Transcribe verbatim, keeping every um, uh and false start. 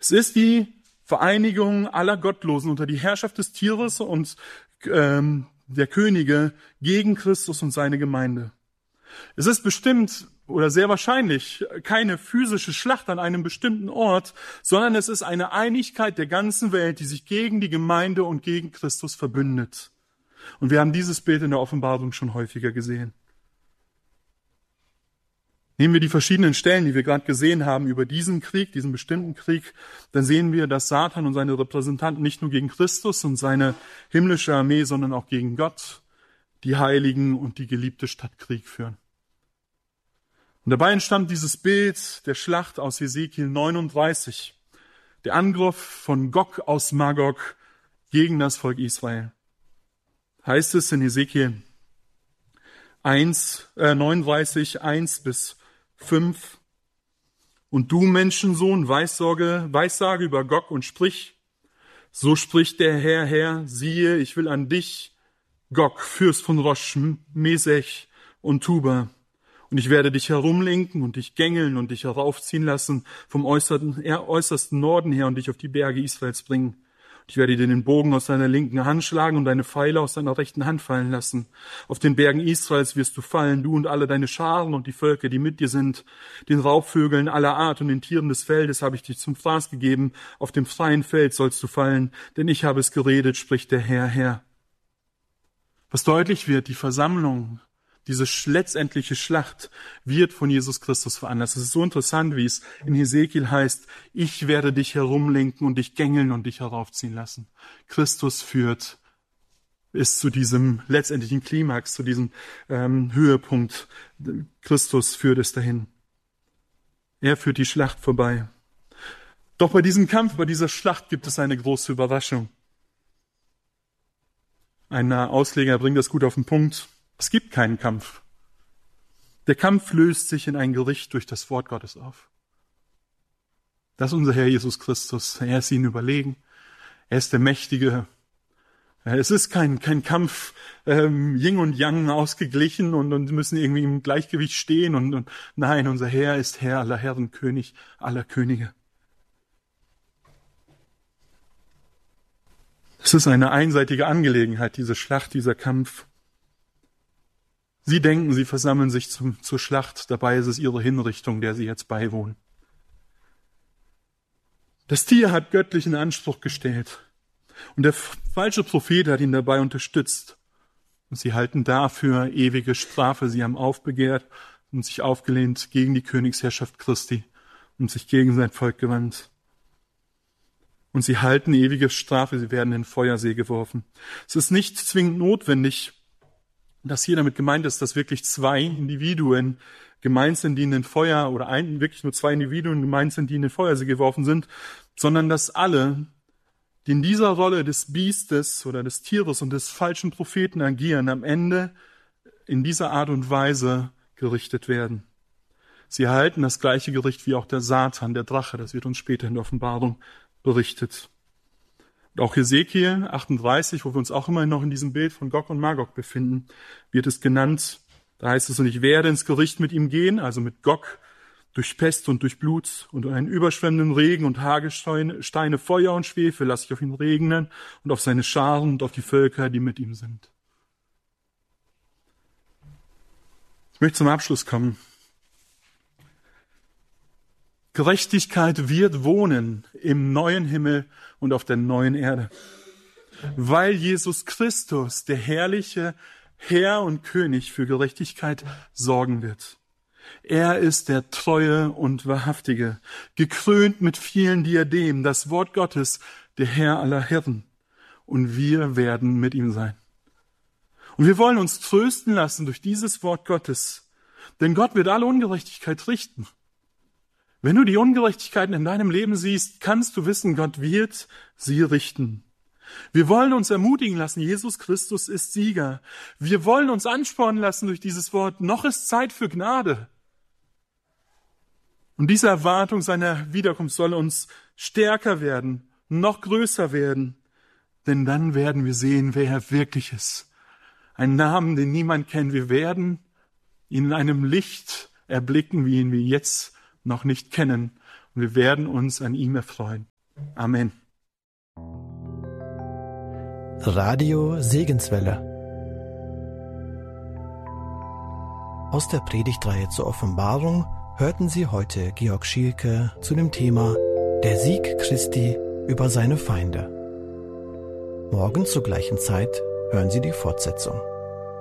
Es ist die Vereinigung aller Gottlosen unter die Herrschaft des Tieres und ähm, der Könige gegen Christus und seine Gemeinde. Es ist bestimmt oder sehr wahrscheinlich keine physische Schlacht an einem bestimmten Ort, sondern es ist eine Einigkeit der ganzen Welt, die sich gegen die Gemeinde und gegen Christus verbündet. Und wir haben dieses Bild in der Offenbarung schon häufiger gesehen. Nehmen wir die verschiedenen Stellen, die wir gerade gesehen haben über diesen Krieg, diesen bestimmten Krieg, dann sehen wir, dass Satan und seine Repräsentanten nicht nur gegen Christus und seine himmlische Armee, sondern auch gegen Gott, die Heiligen und die geliebte Stadt Krieg führen. Und dabei entstammt dieses Bild der Schlacht aus Hesekiel neununddreißig, der Angriff von Gog aus Magog gegen das Volk Israel. Heißt es in Hesekiel eins, äh, neununddreißig, eins bis fünf. Und du, Menschensohn, Weissorge, Weissage über Gog und sprich, so spricht der Herr, Herr, siehe, ich will an dich, Gog, Fürst von Rosch, Mesech und Tuba, und ich werde dich herumlenken und dich gängeln und dich heraufziehen lassen vom äußersten, äußersten Norden her und dich auf die Berge Israels bringen. Ich werde dir den Bogen aus deiner linken Hand schlagen und deine Pfeile aus deiner rechten Hand fallen lassen. Auf den Bergen Israels wirst du fallen, du und alle deine Scharen und die Völker, die mit dir sind. Den Raubvögeln aller Art und den Tieren des Feldes habe ich dich zum Fraß gegeben. Auf dem freien Feld sollst du fallen, denn ich habe es geredet, spricht der Herr, Herr. Was deutlich wird, die Versammlung, diese letztendliche Schlacht wird von Jesus Christus veranlasst. Es ist so interessant, wie es in Hesekiel heißt, ich werde dich herumlenken und dich gängeln und dich heraufziehen lassen. Christus führt es zu diesem letztendlichen Klimax, zu diesem ähm, Höhepunkt. Christus führt es dahin. Er führt die Schlacht vorbei. Doch bei diesem Kampf, bei dieser Schlacht gibt es eine große Überraschung. Ein Ausleger bringt das gut auf den Punkt. Es gibt keinen Kampf. Der Kampf löst sich in ein Gericht durch das Wort Gottes auf. Das ist unser Herr Jesus Christus. Er ist ihnen überlegen. Er ist der Mächtige. Es ist kein, kein Kampf ähm, Yin und Yang ausgeglichen und, und müssen irgendwie im Gleichgewicht stehen. Und, und nein, unser Herr ist Herr aller Herren, König aller Könige. Es ist eine einseitige Angelegenheit, diese Schlacht, dieser Kampf. Sie denken, sie versammeln sich zum, zur Schlacht, dabei ist es ihre Hinrichtung, der sie jetzt beiwohnen. Das Tier hat göttlichen Anspruch gestellt und der falsche Prophet hat ihn dabei unterstützt. Und sie halten dafür ewige Strafe, sie haben aufbegehrt und sich aufgelehnt gegen die Königsherrschaft Christi und sich gegen sein Volk gewandt. Und sie halten ewige Strafe, sie werden in den Feuersee geworfen. Es ist nicht zwingend notwendig, dass hier damit gemeint ist, dass wirklich zwei Individuen gemeint sind, die in den Feuer, oder ein, wirklich nur zwei Individuen gemeint sind, die in den Feuersee geworfen sind, sondern dass alle, die in dieser Rolle des Biestes oder des Tieres und des falschen Propheten agieren, am Ende in dieser Art und Weise gerichtet werden. Sie erhalten das gleiche Gericht wie auch der Satan, der Drache, das wird uns später in der Offenbarung berichtet. Und auch Hesekiel achtunddreißig, wo wir uns auch immerhin noch in diesem Bild von Gog und Magog befinden, wird es genannt. Da heißt es, und ich werde ins Gericht mit ihm gehen, also mit Gog, durch Pest und durch Blut und einen überschwemmenden Regen und Hagesteine, Steine, Feuer und Schwefel lasse ich auf ihn regnen und auf seine Scharen und auf die Völker, die mit ihm sind. Ich möchte zum Abschluss kommen. Gerechtigkeit wird wohnen im neuen Himmel und auf der neuen Erde, weil Jesus Christus, der herrliche Herr und König für Gerechtigkeit, sorgen wird. Er ist der Treue und Wahrhaftige, gekrönt mit vielen Diademen, das Wort Gottes, der Herr aller Herren. Und wir werden mit ihm sein. Und wir wollen uns trösten lassen durch dieses Wort Gottes, denn Gott wird alle Ungerechtigkeit richten. Wenn du die Ungerechtigkeiten in deinem Leben siehst, kannst du wissen, Gott wird sie richten. Wir wollen uns ermutigen lassen, Jesus Christus ist Sieger. Wir wollen uns anspornen lassen durch dieses Wort, noch ist Zeit für Gnade. Und diese Erwartung seiner Wiederkunft soll uns stärker werden, noch größer werden, denn dann werden wir sehen, wer er wirklich ist. Einen Namen, den niemand kennt. Wir werden ihn in einem Licht erblicken, wie ihn wir jetzt noch nicht kennen. Und wir werden uns an ihm erfreuen. Amen. Radio Segenswelle. Aus der Predigtreihe zur Offenbarung hörten Sie heute Georg Schielke zu dem Thema Der Sieg Christi über seine Feinde. Morgen zur gleichen Zeit hören Sie die Fortsetzung.